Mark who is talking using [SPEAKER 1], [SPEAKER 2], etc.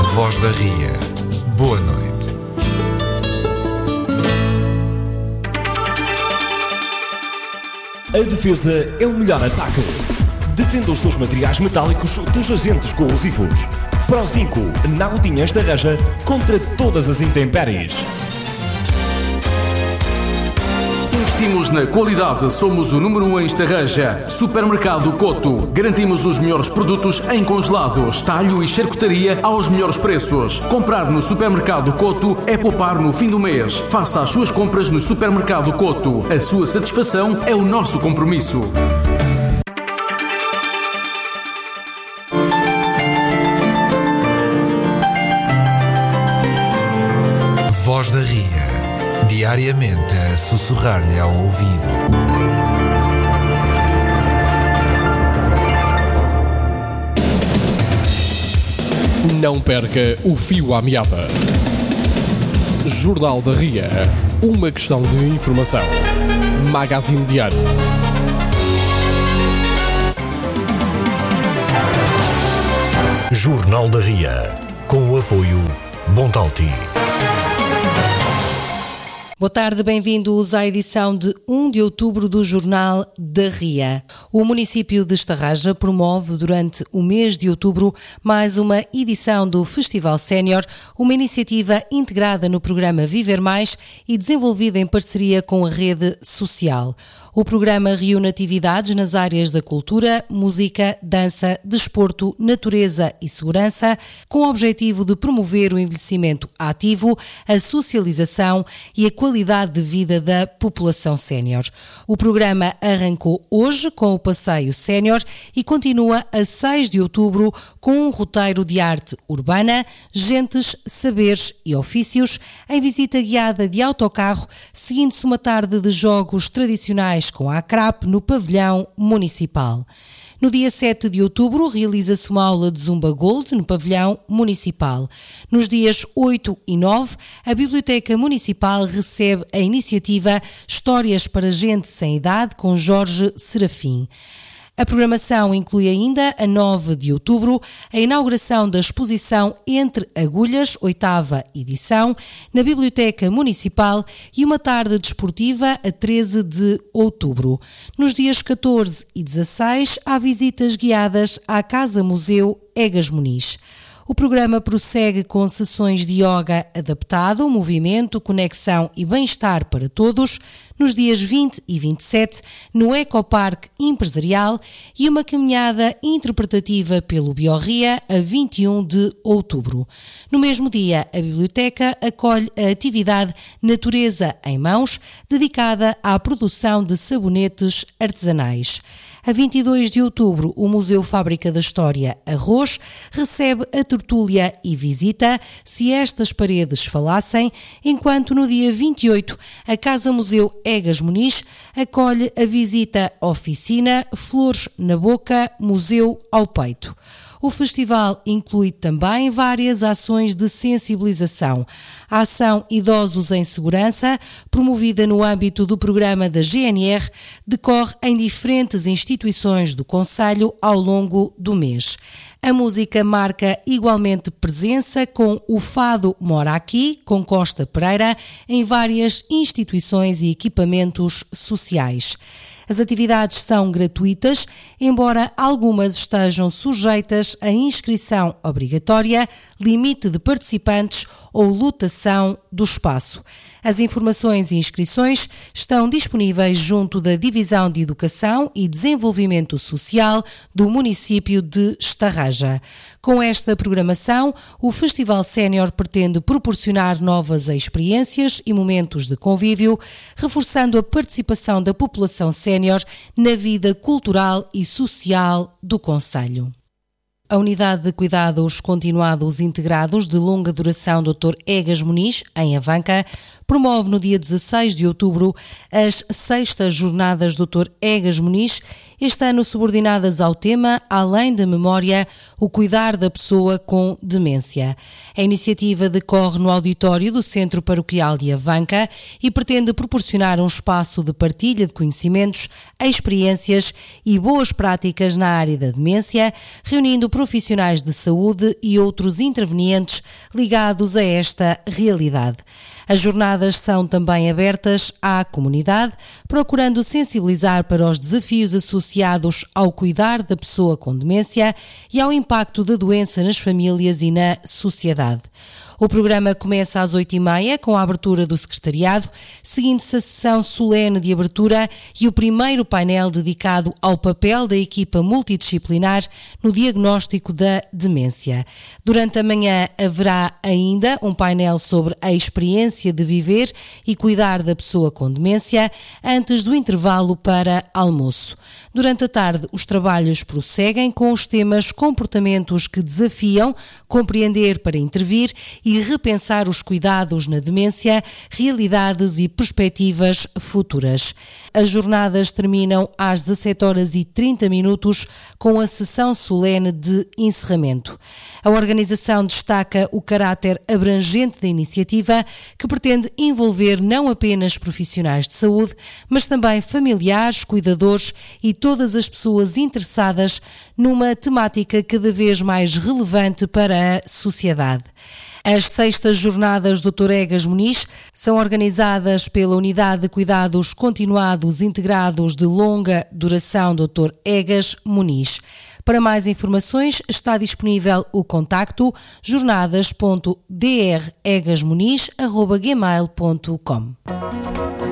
[SPEAKER 1] Voz da Ria. Boa noite.
[SPEAKER 2] A defesa é o melhor ataque. Defenda os seus materiais metálicos dos agentes corrosivos. Pro 5, Naudinha Estarraja contra todas as intempéries.
[SPEAKER 3] Investimos na qualidade, somos o número 1 em Estarraja. Supermercado Coto. Garantimos os melhores produtos em congelados, talho e charcutaria aos melhores preços. Comprar no Supermercado Coto é poupar no fim do mês. Faça as suas compras no Supermercado Coto. A sua satisfação é o nosso compromisso.
[SPEAKER 1] Voz da Ria. Diariamente a sussurrar-lhe ao ouvido.
[SPEAKER 4] Não perca o fio à meada. Jornal da Ria. Uma questão de informação. Magazine Diário.
[SPEAKER 5] Jornal da Ria. Com o apoio Bontalti.
[SPEAKER 6] Boa tarde, bem-vindos à edição de 1 de outubro do Jornal da Ria. O município de Estarraja promove durante o mês de outubro mais uma edição do Festival Sénior, uma iniciativa integrada no programa Viver Mais e desenvolvida em parceria com a rede social. O programa reúne atividades nas áreas da cultura, música, dança, desporto, natureza e segurança, com o objetivo de promover o envelhecimento ativo, a socialização e a qualidade de vida da população sénior. O programa arrancou hoje com o Passeio Sénior e continua a 6 de outubro com um roteiro de arte urbana, gentes, saberes e ofícios, em visita guiada de autocarro, seguindo-se uma tarde de jogos tradicionais com a ACRAP no pavilhão municipal. No dia 7 de outubro, realiza-se uma aula de Zumba Gold no pavilhão municipal. Nos dias 8 e 9, a Biblioteca Municipal recebe a iniciativa Histórias para Gente Sem Idade com Jorge Serafim. A programação inclui ainda, a 9 de outubro, a inauguração da exposição Entre Agulhas, 8ª edição, na Biblioteca Municipal e uma tarde desportiva a 13 de outubro. Nos dias 14 e 16, há visitas guiadas à Casa-Museu Egas Muniz. O programa prossegue com sessões de yoga adaptado, movimento, conexão e bem-estar para todos, nos dias 20 e 27, no Ecoparque Empresarial e uma caminhada interpretativa pelo Biorria a 21 de outubro. No mesmo dia, a Biblioteca acolhe a atividade Natureza em Mãos, dedicada à produção de sabonetes artesanais. A 22 de outubro, o Museu Fábrica da História Arroz recebe a tertúlia e visita Se Estas Paredes Falassem, enquanto no dia 28, a Casa-Museu Egas Muniz acolhe a visita Oficina Flores na Boca, Museu ao Peito. O festival inclui também várias ações de sensibilização. A ação Idosos em Segurança, promovida no âmbito do programa da GNR, decorre em diferentes instituições do concelho ao longo do mês. A música marca igualmente presença com o Fado Mora Aqui, com Costa Pereira, em várias instituições e equipamentos sociais. As atividades são gratuitas, embora algumas estejam sujeitas a inscrição obrigatória, limite de participantes ou lotação do espaço. As informações e inscrições estão disponíveis junto da Divisão de Educação e Desenvolvimento Social do município de Estarraja. Com esta programação, o Festival Sénior pretende proporcionar novas experiências e momentos de convívio, reforçando a participação da população sénior na vida cultural e social do concelho. A Unidade de Cuidados Continuados Integrados de Longa Duração Dr. Egas Muniz, em Avanca, promove no dia 16 de outubro as 6ª Jornadas Dr. Egas Muniz, este ano subordinadas ao tema Além da Memória, o cuidar da pessoa com demência. A iniciativa decorre no auditório do Centro Paroquial de Avanca e pretende proporcionar um espaço de partilha de conhecimentos, experiências e boas práticas na área da demência, reunindo profissionais de saúde e outros intervenientes ligados a esta realidade. As jornadas são também abertas à comunidade, procurando sensibilizar para os desafios associados ao cuidar da pessoa com demência e ao impacto da doença nas famílias e na sociedade. O programa começa às 8h30 com a abertura do secretariado, seguindo-se a sessão solene de abertura e o primeiro painel dedicado ao papel da equipa multidisciplinar no diagnóstico da demência. Durante a manhã haverá ainda um painel sobre a experiência de viver e cuidar da pessoa com demência antes do intervalo para almoço. Durante a tarde, os trabalhos prosseguem com os temas comportamentos que desafiam, compreender para intervir e repensar os cuidados na demência, realidades e perspectivas futuras. As jornadas terminam às 17h30 com a sessão solene de encerramento. A organização destaca o caráter abrangente da iniciativa, que pretende envolver não apenas profissionais de saúde, mas também familiares, cuidadores e todas as pessoas interessadas numa temática cada vez mais relevante para a sociedade. As 6ª Jornadas Dr. Egas Muniz são organizadas pela Unidade de Cuidados Continuados Integrados de Longa Duração Dr. Egas Muniz. Para mais informações está disponível o contacto jornadas.dregasmuniz@gmail.com.